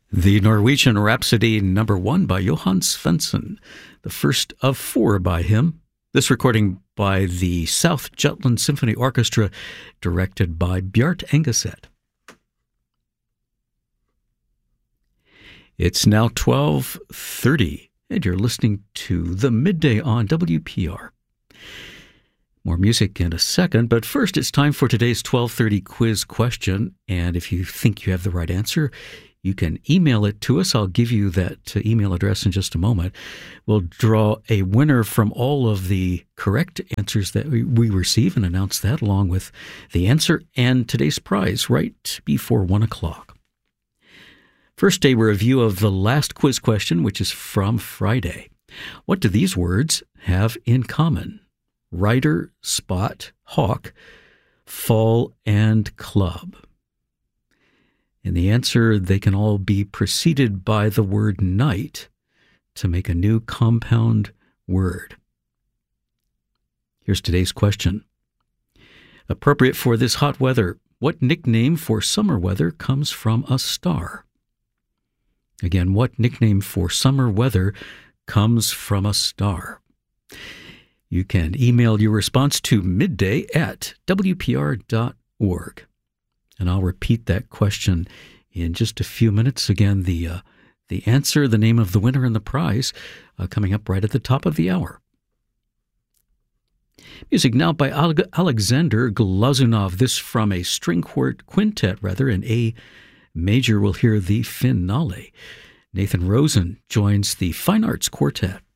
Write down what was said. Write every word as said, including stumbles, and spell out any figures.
The Norwegian Rhapsody number one by Johan Svensson, the first of four by him. This recording by the South Jutland Symphony Orchestra, directed by Bjart Engeset. It's now twelve thirty, and you're listening to The Midday on W P R. More music in a second, but first it's time for today's twelve thirty quiz question, and if you think you have the right answer, you can email it to us. I'll give you that email address in just a moment. We'll draw a winner from all of the correct answers that we receive and announce that along with the answer and today's prize right before one o'clock. First, a review of the last quiz question, which is from Friday. What do these words have in common? Rider, spot, hawk, fall, and club. And the answer, they can all be preceded by the word night to make a new compound word. Here's today's question. Appropriate for this hot weather, what nickname for summer weather comes from a star? Again, what nickname for summer weather comes from a star? You can email your response to midday at w p r dot org. And I'll repeat that question in just a few minutes. Again, the uh, the answer, the name of the winner, and the prize uh, coming up right at the top of the hour. Music now by Alexander Glazunov. This from a string quintet, rather, in A major. We'll hear the finale. Nathan Rosen joins the Fine Arts Quartet.